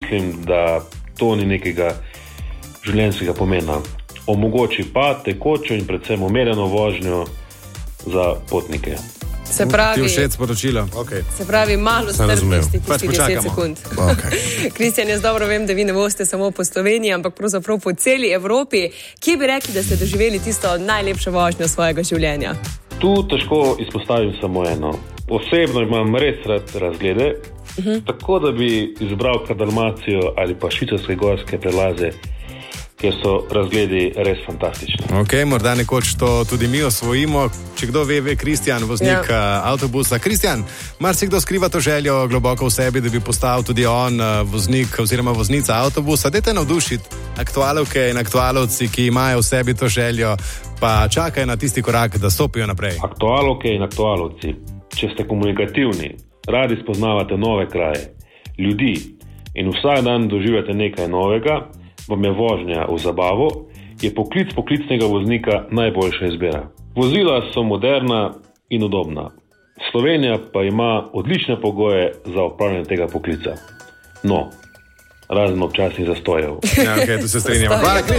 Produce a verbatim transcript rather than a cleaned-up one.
mislim, da to ni nekega življenjskega pomena. Omogoči pa tekočo in predvsem umirjeno vožnjo za potnike. Se pravi, ti všeč sporočilo? Okay. Se pravi, malo strpnosti tistih deset sekund. Okay. Kristjan, jaz dobro vem, da vi ne boste samo po Sloveniji, ampak pravzaprav po celi Evropi. Kje bi rekli, da ste doživeli tisto najlepšo vožnjo svojega življenja? Tu težko izpostavim samo eno. Osebno imam res rad razglede, uh-huh. tako da bi izbral kar Dalmacijo ali pa švicarske gorske prelaze, kjer so razgledi res fantastični. Ok, morda nekoč to tudi mi osvojimo. Če kdo ve, ve Kristjan, voznik ja. avtobusa. Kristjan, marsikdo skriva to željo globoko v sebi, da bi postal tudi on voznik oziroma voznica avtobusa. Dajte navdušiti aktualovke in aktualovci, ki imajo v sebi to željo, pa čakajo na tisti korak, da stopijo naprej. Aktualovke in aktualovci, če ste komunikativni, radi spoznavate nove kraje, ljudi in vsak dan doživljate nekaj novega, vam je vožnja v zabavo, je poklic poklicnega voznika najboljša izbira. Vozila so moderna in udobna. Slovenija pa ima odlične pogoje za opravljanje tega poklica. No, razen občasnih zastojev. Ja, ok, tu se strinjamo.